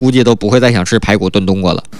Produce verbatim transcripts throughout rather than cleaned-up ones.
估计都不会再想吃排骨炖冬瓜了。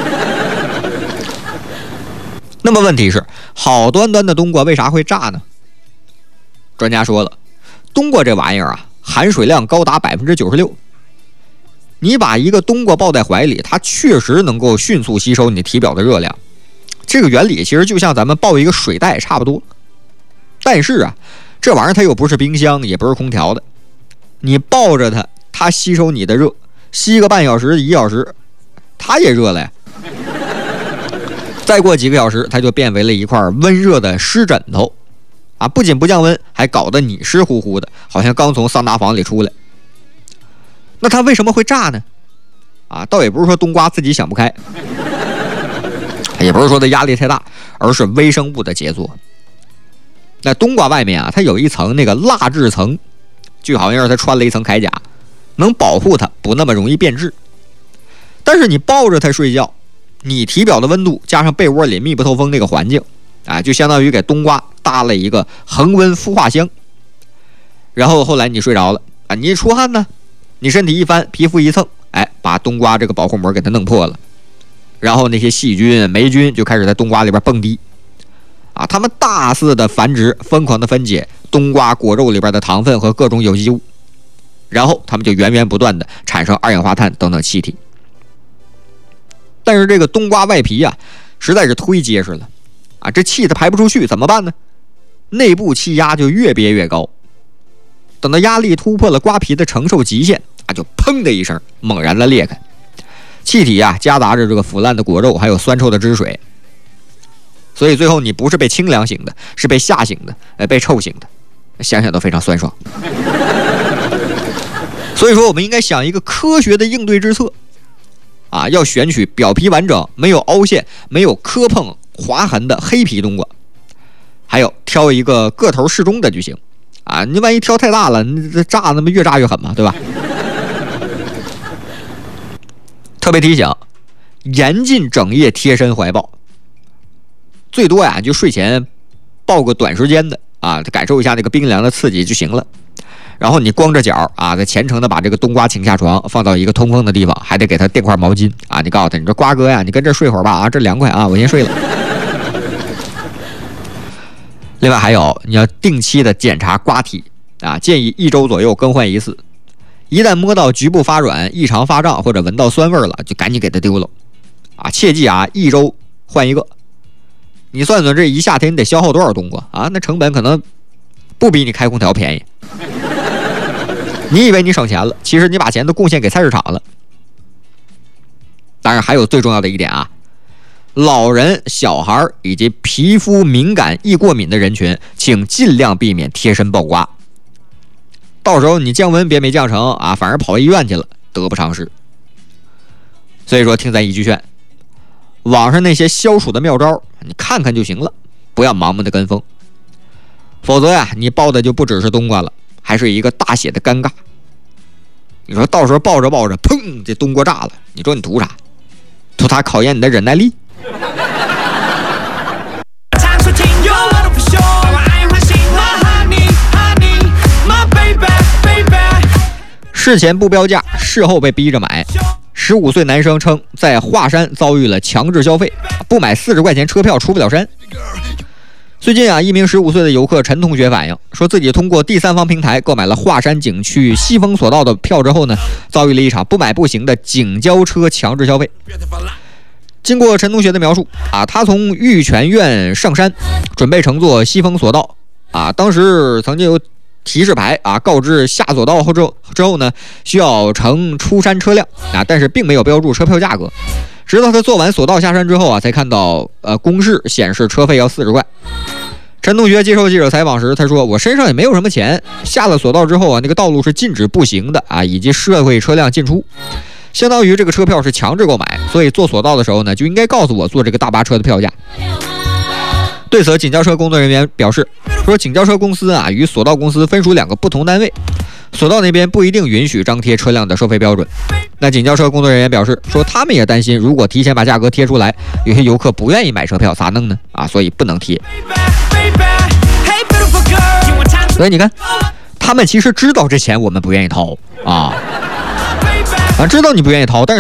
那么问题是，好端端的冬瓜为啥会炸呢？专家说了，冬瓜这玩意儿啊，含水量高达 百分之九十六。你把一个冬瓜抱在怀里，它确实能够迅速吸收你体表的热量。这个原理其实就像咱们抱一个水袋差不多。但是啊，这玩意儿它又不是冰箱，也不是空调的，你抱着它，它吸收你的热，吸个半小时一小时，它也热了呀。再过几个小时，它就变为了一块温热的湿枕头啊！不仅不降温，还搞得你湿乎乎的，好像刚从桑拿房里出来。那它为什么会炸呢？啊，倒也不是说冬瓜自己想不开，也不是说它压力太大，而是微生物的杰作。那冬瓜外面啊，它有一层那个蜡质层，就好像是它穿了一层铠甲，能保护它不那么容易变质。但是你抱着它睡觉，你体表的温度加上被窝里密不透风那个环境啊，就相当于给冬瓜搭了一个恒温孵化箱。然后后来你睡着了啊，你一出汗呢，你身体一翻，皮肤一蹭，哎，把冬瓜这个保护膜给它弄破了。然后那些细菌、霉菌就开始在冬瓜里边蹦迪啊，它们大肆的繁殖，疯狂的分解冬瓜果肉里边的糖分和各种有机物，然后它们就源源不断的产生二氧化碳等等气体。但是这个冬瓜外皮啊，实在是忒结实了啊，这气它排不出去，怎么办呢？内部气压就越憋越高，等到压力突破了瓜皮的承受极限啊，就砰的一声猛然的裂开，气体啊夹杂着这个腐烂的果肉，还有酸臭的汁水。所以最后你不是被清凉醒的，是被吓醒的，呃，被臭醒的，想想都非常酸爽。所以说，我们应该想一个科学的应对之策。啊，要选取表皮完整、没有凹陷、没有磕碰划痕的黑皮冬瓜，还有挑一个个头适中的就行。啊，你万一挑太大了，你这炸那么越炸越狠嘛，对吧？特别提醒，严禁整夜贴身怀抱，最多呀就睡前抱个短时间的啊，感受一下那个冰凉的刺激就行了。然后你光着脚啊，再虔诚的把这个冬瓜请下床，放到一个通风的地方，还得给它垫块毛巾啊。你告诉他，你说瓜哥呀，你跟这睡会儿吧啊，这凉快啊，我先睡了。另外还有，你要定期的检查瓜体啊，建议一周左右更换一次。一旦摸到局部发软、异常发胀或者闻到酸味了，就赶紧给它丢了啊！切记啊，一周换一个。你算算这一夏天你得消耗多少冬瓜啊？那成本可能不比你开空调便宜。你以为你省钱了，其实你把钱都贡献给菜市场了。当然还有最重要的一点啊，老人、小孩以及皮肤敏感、易过敏的人群，请尽量避免贴身抱瓜。到时候你降温别没降成啊，反而跑医院去了，得不偿失。所以说，听咱一句劝，网上那些消暑的妙招，你看看就行了，不要盲目的跟风。否则呀，你抱的就不只是冬瓜了，还是一个大写的尴尬。你说到时候抱着抱着，砰，这冬瓜炸了，你说你图啥？图它考验你的忍耐力？事前不标价，事后被逼着买。十五岁男生称在华山遭遇了强制消费，不买四十块钱车票出不了山。最近啊，一名十五岁的游客陈同学反映，说自己通过第三方平台购买了华山景区西风索道的票之后呢，遭遇了一场不买不行的景交车强制消费。经过陈同学的描述啊，他从玉泉院上山，准备乘坐西风索道啊，当时曾经有提示牌啊，告知下索道后之后之后呢，需要乘出山车辆啊，但是并没有标注车票价格。直到他做完索道下山之后啊，才看到呃公示显示车费要四十块。陈同学接受记者采访时，他说：“我身上也没有什么钱，下了索道之后啊，那个道路是禁止步行的啊，以及社会车辆进出，相当于这个车票是强制购买，所以做索道的时候呢，就应该告诉我坐这个大巴车的票价。”对此，景交车工作人员表示说，景交车公司啊与索道公司分属两个不同单位，索道那边不一定允许张贴车辆的收费标准。那景交车工作人员表示说，他们也担心，如果提前把价格贴出来，有些游客不愿意买车票，咋弄呢？啊，所以不能贴。所以你看，他们其实知道这钱我们不愿意掏啊，啊，知道你不愿意掏，但是